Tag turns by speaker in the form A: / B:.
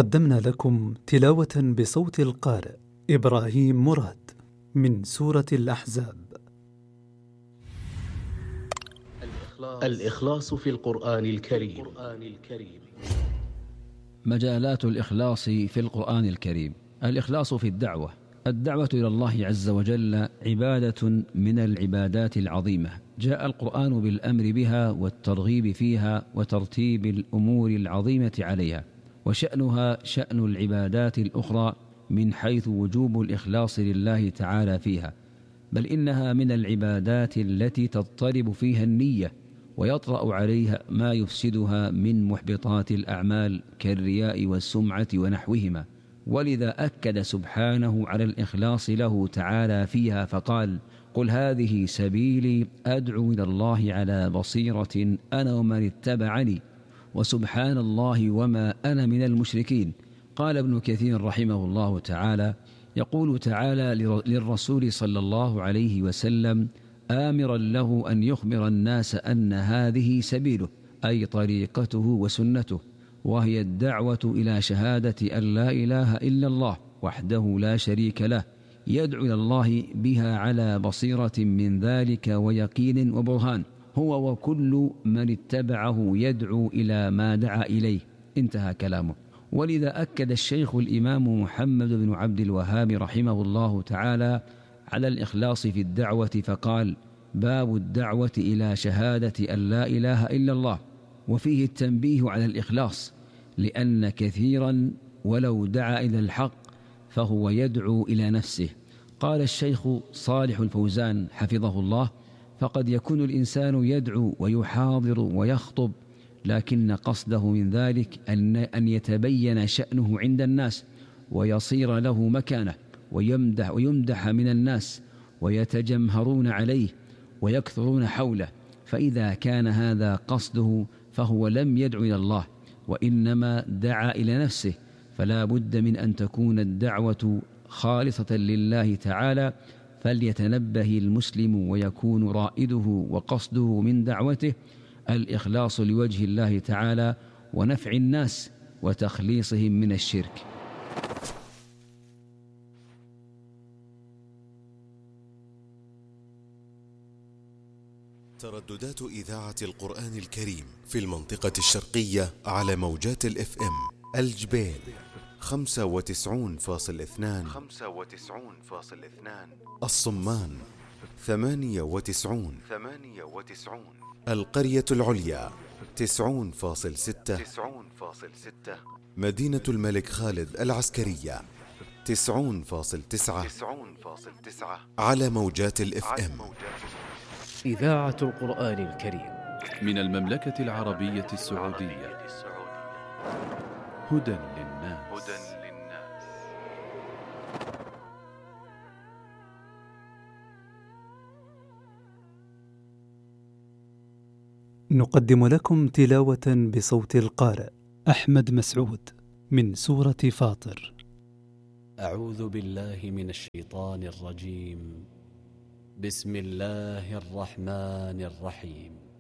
A: قدمنا لكم تلاوة بصوت القارئ إبراهيم مراد من سورة الأحزاب.
B: الإخلاص في القرآن الكريم.
C: مجالات الإخلاص في القرآن الكريم. الإخلاص في الدعوة إلى الله عز وجل عبادة من العبادات العظيمة، جاء القرآن بالأمر بها والترغيب فيها وترتيب الأمور العظيمة عليها، وشأنها شأن العبادات الأخرى من حيث وجوب الإخلاص لله تعالى فيها، بل إنها من العبادات التي تضطرب فيها النية ويطرأ عليها ما يفسدها من محبطات الأعمال كالرياء والسمعة ونحوهما. ولذا أكد سبحانه على الإخلاص له تعالى فيها فقال: قل هذه سبيلي أدعو إلى الله على بصيرة أنا ومن اتبعني وسبحان الله وما أنا من المشركين. قال ابن كثير رحمه الله تعالى: يقول تعالى للرسول صلى الله عليه وسلم آمرا له أن يخبر الناس أن هذه سبيله، أي طريقته وسنته، وهي الدعوة إلى شهادة أن لا إله إلا الله وحده لا شريك له، يدعو إلى الله بها على بصيرة من ذلك ويقين وبرهان، هو وكل من اتبعه يدعو إلى ما دعا إليه. انتهى كلامه. ولذا أكد الشيخ الإمام محمد بن عبد الوهاب رحمه الله تعالى على الإخلاص في الدعوة فقال: باب الدعوة إلى شهادة أن لا إله إلا الله. وفيه التنبيه على الإخلاص، لأن كثيرا ولو دعا إلى الحق فهو يدعو إلى نفسه. قال الشيخ صالح الفوزان حفظه الله: فقد يكون الإنسان يدعو ويحاضر ويخطب، لكن قصده من ذلك أن يتبين شأنه عند الناس ويصير له مكانة ويمدح من الناس ويتجمهرون عليه ويكثرون حوله، فإذا كان هذا قصده فهو لم يدعو إلى الله وإنما دعا إلى نفسه. فلا بد من أن تكون الدعوة خالصة لله تعالى، فليتنبه المسلم ويكون رائده وقصده من دعوته الإخلاص لوجه الله تعالى ونفع الناس وتخليصهم من الشرك.
D: ترددات إذاعة القرآن الكريم في المنطقة الشرقية على موجات الFM: الجبيل 95.2، الصمان 98، القرية العليا 90.6، مدينة الملك خالد العسكرية 90.9 على موجات الFM.
B: إذاعة القرآن الكريم
E: من المملكة العربية السعودية. هدى للناس.
A: نقدم لكم تلاوة بصوت القارئ أحمد مسعود من سورة فاطر.
F: أعوذ بالله من الشيطان الرجيم. بسم الله الرحمن الرحيم.